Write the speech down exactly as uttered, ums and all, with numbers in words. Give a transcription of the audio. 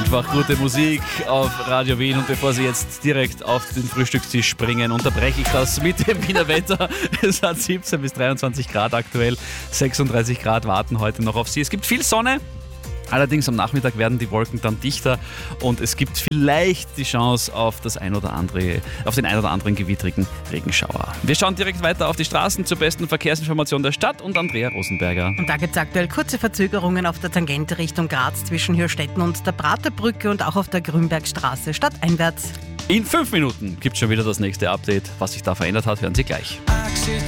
einfach gute Musik auf Radio Wien. Und bevor Sie jetzt direkt auf den Frühstückstisch springen, unterbreche ich das mit dem Wiener Wetter. Es hat siebzehn bis dreiundzwanzig Grad aktuell, sechsunddreißig Grad warten heute noch auf Sie. Es gibt viel Sonne. Allerdings am Nachmittag werden die Wolken dann dichter und es gibt vielleicht die Chance auf, das ein oder andere, auf den ein oder anderen gewittrigen Regenschauer. Wir schauen direkt weiter auf die Straßen zur besten Verkehrsinformation der Stadt und Andrea Rosenberger. Und da gibt es aktuell kurze Verzögerungen auf der Tangente Richtung Graz zwischen Hürstetten und der Praterbrücke und auch auf der Grünbergstraße stadteinwärts. In fünf Minuten gibt es schon wieder das nächste Update. Was sich da verändert hat, hören Sie gleich.